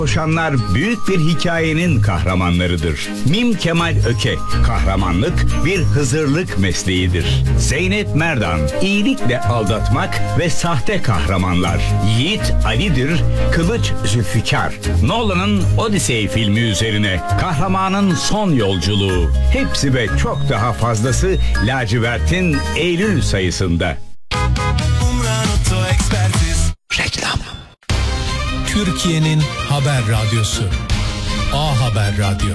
Koşanlar büyük bir hikayenin kahramanlarıdır. Mim Kemal Öke, kahramanlık bir Hızırlık mesleğidir. Zeynep Merdan, iyilikle aldatmak ve sahte kahramanlar. Yiğit Ali'dir, Kılıç Zülfikar. Nolan'ın Odyssey filmi üzerine kahramanın son yolculuğu. Hepsi ve çok daha fazlası Lacivert'in Eylül sayısında. Reklam. Türkiye'nin haber radyosu. A Haber Radyo.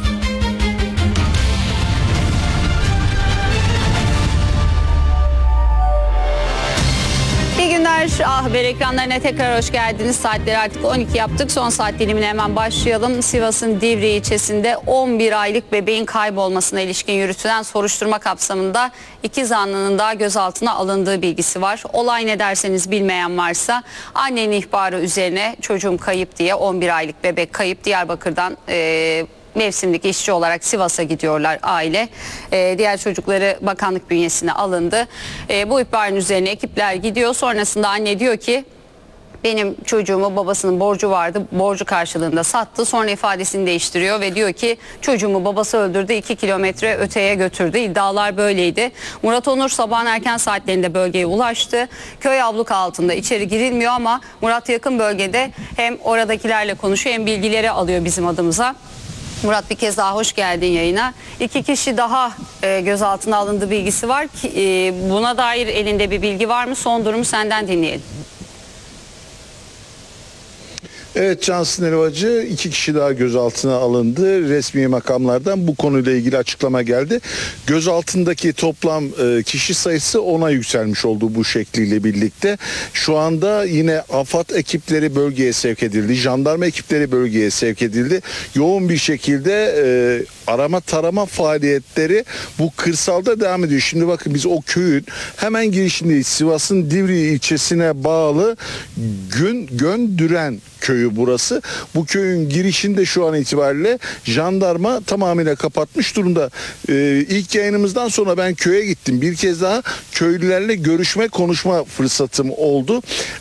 İyi günler. A Haber ekranlarına tekrar hoş geldiniz. Saatleri artık 12 yaptık. Son saat dilimine hemen başlayalım. Sivas'ın Divriği ilçesinde 11 aylık bebeğin kaybolmasına ilişkin yürütülen soruşturma kapsamında 2 zanlının daha gözaltına alındığı bilgisi var. Olay ne derseniz bilmeyen varsa annenin ihbarı üzerine çocuğum kayıp diye 11 aylık bebek kayıp Diyarbakır'dan mevsimlik işçi olarak Sivas'a gidiyorlar aile. Diğer çocukları bakanlık bünyesine alındı. Bu ihbarın üzerine ekipler gidiyor. Sonrasında anne diyor ki benim çocuğumu babasının borcu vardı. Borcu karşılığında sattı. Sonra ifadesini değiştiriyor ve diyor ki çocuğumu babası öldürdü. 2 kilometre öteye götürdü. İddialar böyleydi. Murat Onur sabahın erken saatlerinde bölgeye ulaştı. Köy abluka altında içeri girilmiyor ama Murat yakın bölgede hem oradakilerle konuşuyor hem bilgileri alıyor bizim adımıza. Murat, bir kez daha hoş geldin yayına. 2 kişi daha gözaltına alındı bilgisi var ki buna dair elinde bir bilgi var mı? Son durumu senden dinleyelim. Evet Cansın Elvacı, 2 kişi daha gözaltına alındı. Resmi makamlardan bu konuyla ilgili açıklama geldi. Gözaltındaki toplam kişi sayısı 10'a yükselmiş oldu bu şekliyle birlikte. Şu anda yine AFAD ekipleri bölgeye sevk edildi. Jandarma ekipleri bölgeye sevk edildi. Yoğun bir şekilde arama tarama faaliyetleri bu kırsalda devam ediyor. Şimdi bakın biz o köyün hemen girişindeyiz. Sivas'ın Divriği ilçesine bağlı Göndüren köyü burası. Bu köyün girişinde şu an itibariyle jandarma tamamıyla kapatmış durumda. İlk yayınımızdan sonra ben köye gittim. Bir kez daha köylülerle görüşme, konuşma fırsatım oldu.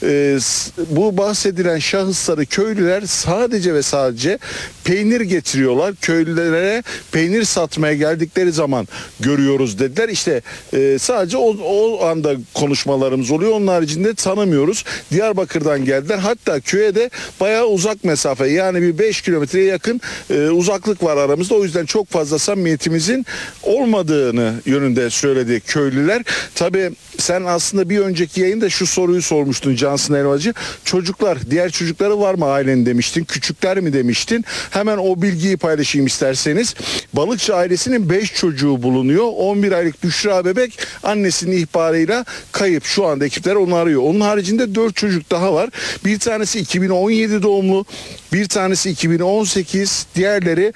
Bu bahsedilen şahısları köylüler sadece ve sadece peynir getiriyorlar. Köylülere peynir satmaya geldikleri zaman görüyoruz dediler. İşte sadece o anda konuşmalarımız oluyor. Onun haricinde tanımıyoruz. Diyarbakır'dan geldiler. Hatta köye de bayağı uzak mesafe, yani bir 5 kilometreye yakın uzaklık var aramızda. O yüzden çok fazla samimiyetimizin olmadığını yönünde söyledi köylüler. Tabii sen aslında bir önceki yayında şu soruyu sormuştun Cansın Elvacı. Çocuklar, diğer çocukları var mı ailenin demiştin. Küçükler mi demiştin. Hemen o bilgiyi paylaşayım isterseniz. Balıkçı ailesinin 5 çocuğu bulunuyor. 11 aylık Büşra bebek annesinin ihbarıyla kayıp. Şu anda ekipler onu arıyor. Onun haricinde 4 çocuk daha var. Bir tanesi 2017 doğumlu, bir tanesi 2018, diğerleri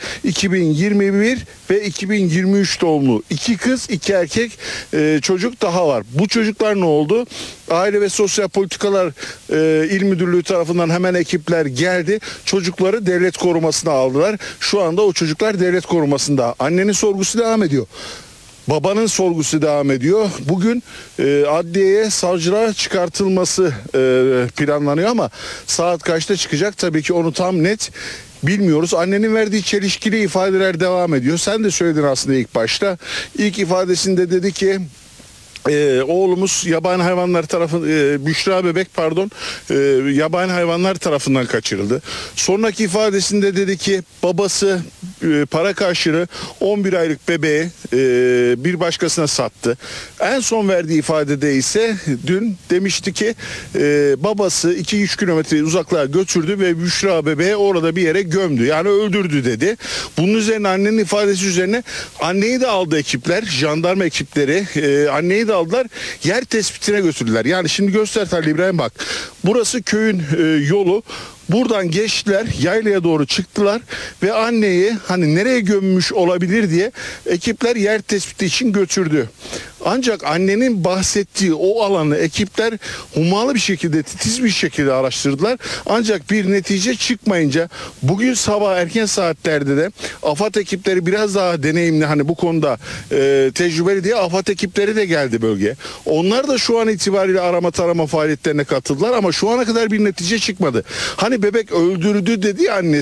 2021 ve 2023 doğumlu. 2 kız, 2 erkek çocuk daha var. Bu çocuklar ne oldu? Aile ve Sosyal Politikalar İl Müdürlüğü tarafından hemen ekipler geldi. Çocukları devlet korumasına aldılar. Şu anda o çocuklar devlet korumasında. Annenin sorgusu devam ediyor. Babanın sorgusu devam ediyor. Bugün adliyeye, savcılığa çıkartılması planlanıyor ama saat kaçta çıkacak tabii ki onu tam net bilmiyoruz. Annenin verdiği çelişkili ifadeler devam ediyor. Sen de söyledin aslında ilk başta. İlk ifadesinde dedi ki oğlumuz yabani hayvanlar Büşra bebek yabani hayvanlar tarafından kaçırıldı. Sonraki ifadesinde dedi ki babası para karşılığı 11 aylık bebeği bir başkasına sattı. En son verdiği ifadede ise dün demişti ki babası 2-3 kilometre uzaklığa götürdü ve Büşra bebeği orada bir yere gömdü. Yani öldürdü dedi. Bunun üzerine annenin ifadesi üzerine anneyi de aldı ekipler, jandarma ekipleri anneyi de aldılar, yer tespitine götürdüler. Yani şimdi göster Halil İbrahim, bak. Burası köyün yolu. Buradan geçtiler, yaylaya doğru çıktılar ve anneyi hani nereye gömmüş olabilir diye ekipler yer tespiti için götürdü. Ancak annenin bahsettiği o alanı ekipler hummalı bir şekilde, titiz bir şekilde araştırdılar. Ancak bir netice çıkmayınca bugün sabah erken saatlerde de AFAD ekipleri biraz daha deneyimli, hani bu konuda tecrübeli diye AFAD ekipleri de geldi bölgeye. Onlar da şu an itibariyle arama tarama faaliyetlerine katıldılar ama şu ana kadar bir netice çıkmadı. Hani bebek öldürdü dedi ya annesi.